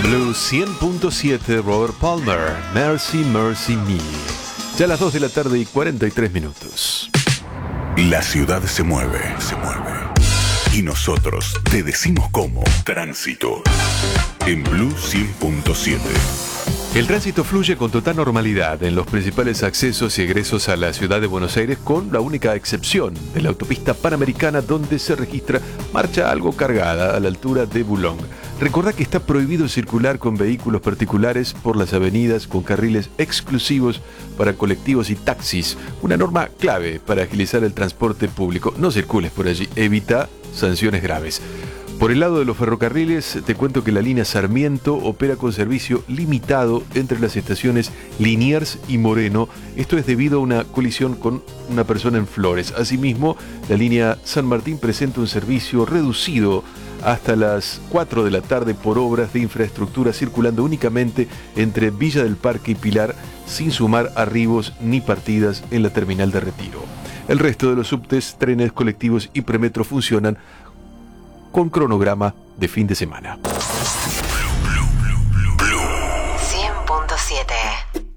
Blue 100.7, Robert Palmer, Mercy, Mercy Me. Ya a las 2 de la tarde y 43 minutos. La ciudad se mueve. Y nosotros te decimos cómo. Tránsito. En Blue 100.7. El tránsito fluye con total normalidad en los principales accesos y egresos a la ciudad de Buenos Aires, con la única excepción de la autopista Panamericana, donde se registra marcha algo cargada a la altura de Boulogne. Recordá que está prohibido circular con vehículos particulares por las avenidas con carriles exclusivos para colectivos y taxis, una norma clave para agilizar el transporte público. No circules por allí, evita sanciones graves. Por el lado de los ferrocarriles, te cuento que la línea Sarmiento opera con servicio limitado entre las estaciones Liniers y Moreno. Esto es debido a una colisión con una persona en Flores. Asimismo, la línea San Martín presenta un servicio reducido hasta las 4 de la tarde por obras de infraestructura, circulando únicamente entre Villa del Parque y Pilar, sin sumar arribos ni partidas en la terminal de Retiro. El resto de los subtes, trenes, colectivos y premetro funcionan con cronograma de fin de semana. Blue 100.7.